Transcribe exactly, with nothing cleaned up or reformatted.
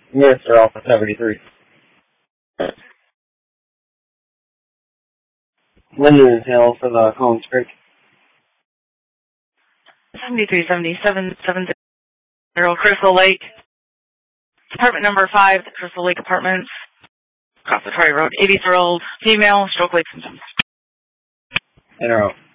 Mister Alpha seventy-three. Linden Hill for the Collins Creek. seventy-three seventy-seven seventy Crystal Lake. Apartment number five, the Crystal Lake Apartments. Across the Troy Road. eighty-year-old female, stroke lake symptoms. In a row.